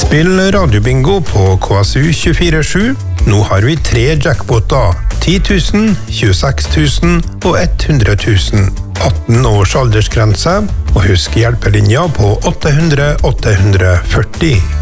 Spill radiobingo på KSU 24/7. Nå har vi 3 jackpoter. 10 000, 26 000 og 100 000. 18 års aldersgrense, og husk hjelpelinja på 800 840.